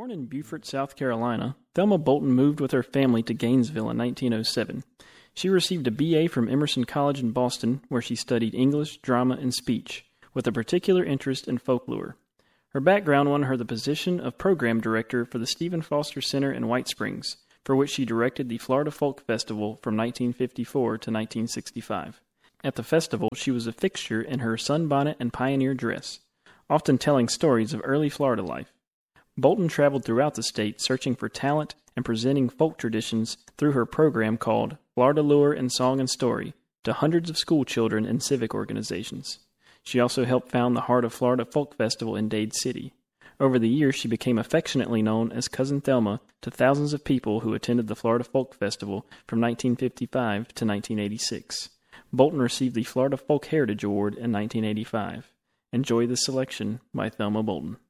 Born in Beaufort, South Carolina, Thelma Bolton moved with her family to Gainesville in 1907. She received a B.A. from Emerson College in Boston, where she studied English, drama, and speech, with a particular interest in folklore. Her background won her the position of program director for the Stephen Foster Center in White Springs, for which she directed the Florida Folk Festival from 1954 to 1965. At the festival, she was a fixture in her sunbonnet and pioneer dress, often telling stories of early Florida life. Bolton traveled throughout the state searching for talent and presenting folk traditions through her program called Florida Lure in Song and Story to hundreds of school children and civic organizations. She also helped found the Heart of Florida Folk Festival in Dade City. Over the years, she became affectionately known as Cousin Thelma to thousands of people who attended the Florida Folk Festival from 1955 to 1986. Bolton received the Florida Folk Heritage Award in 1985. Enjoy this selection by Thelma Bolton.